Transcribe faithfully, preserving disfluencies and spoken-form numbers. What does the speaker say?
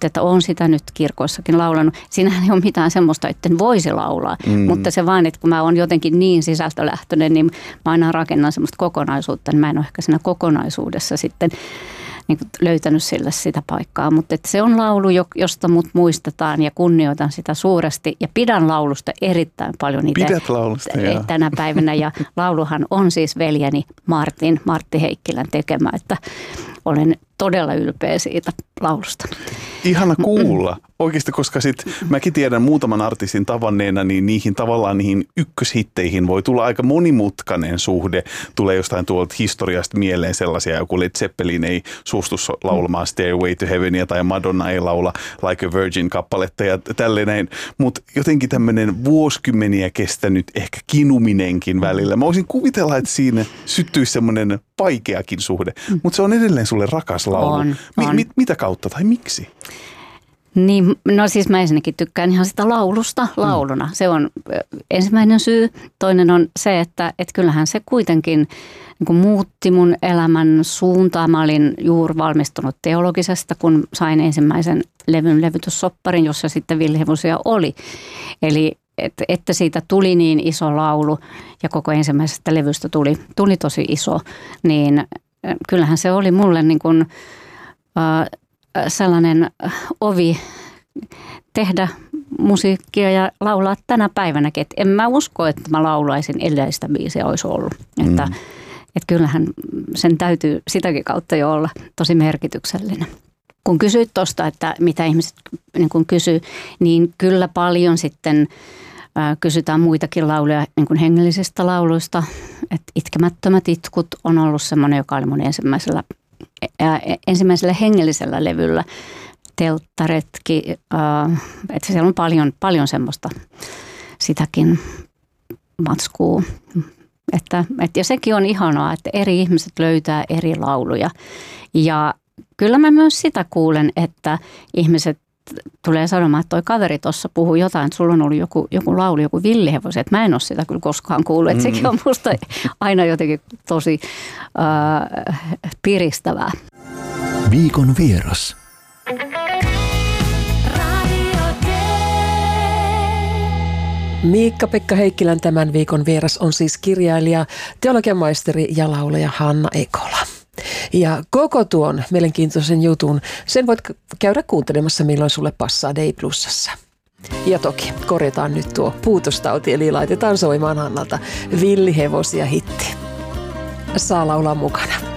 Mutta että olen sitä nyt kirkoissakin laulanut. Siinähän ei ole mitään semmoista, että en voisi laulaa. Mm. Mutta se vaan, että kun mä oon jotenkin niin sisältölähtöinen, niin mä aina rakennan semmoista kokonaisuutta. Niin mä en ole ehkä siinä kokonaisuudessa sitten niin kuin löytänyt sille sitä paikkaa. Mutta että se on laulu, josta mut muistetaan ja kunnioitan sitä suuresti. Ja pidän laulusta erittäin paljon itse. Pidät laulusta, joo. Tänä päivänä. Ja lauluhan on siis veljeni Martin, Martti Heikkilän tekemä, että olen todella ylpeä siitä laulusta. Ihana kuulla. Oikeasti, koska sit mäkin tiedän muutaman artistin tavanneena, niin niihin tavallaan niihin ykköshitteihin voi tulla aika monimutkainen suhde. Tulee jostain tuolta historiasta mieleen sellaisia, joku Led Zeppelin ei suostu laulamaan Stairway to Heavenia tai Madonna ei laula Like a Virgin-kappaletta ja tälleen. Mutta jotenkin tämmöinen vuosikymmeniä kestänyt ehkä kinuminenkin välillä. Mä voisin kuvitella, että siinä syttyisi semmoinen vaikeakin suhde, mutta se on edelleen sulle rakas laulu. On, mi- on. mit, mitä kautta tai miksi? Niin, no siis mä ensinnäkin tykkään ihan sitä laulusta lauluna. Se on ensimmäinen syy. Toinen on se, että et kyllähän se kuitenkin niin kuin muutti mun elämän suuntaa. Mä olin juuri valmistunut teologisesta, kun sain ensimmäisen levyn levytyssopparin, jossa sitten Villihevosia oli. Eli että, että siitä tuli niin iso laulu ja koko ensimmäisestä levystä tuli, tuli tosi iso, niin kyllähän se oli mulle niin kuin äh, sellainen ovi tehdä musiikkia ja laulaa tänä päivänäkin. Et en mä usko, että mä laulaisin, ellei sitä biisiä olisi ollut. Mm. Että, että kyllähän sen täytyy sitäkin kautta jo olla tosi merkityksellinen. Kun kysyit tuosta, että mitä ihmiset niin kun kysyy, niin kyllä paljon sitten ää, kysytään muitakin lauluja niin kuin hengellisistä lauluista. Et Itkemättömät itkut on ollut semmoinen, joka oli mun ensimmäisellä ensimmäisellä hengellisellä levyllä, telttaretki, että siellä on paljon, paljon semmoista sitäkin matskua. Että, että, ja sekin on ihanaa, että eri ihmiset löytää eri lauluja. Ja kyllä mä myös sitä kuulen, että ihmiset tulee sanomaan, että toi kaveri tuossa puhuu jotain, että sulla on ollut joku, joku laulu, joku Villihevosia, että mä en ole sitä kyllä koskaan kuullut. Että sekin on musta aina jotenkin tosi äh, piristävää. Viikon vieras. Miikka-Pekka Heikkilän tämän viikon vieras on siis kirjailija, teologian maisteri ja laulaja Hanna Ekola. Ja koko tuon mielenkiintoisen jutun, sen voit käydä kuuntelemassa milloin sulle passaa Day Plusassa. Ja toki korjataan nyt tuo puutostauti, eli laitetaan soimaan Hannalta Villihevosia hitti. Saa laulaa mukana.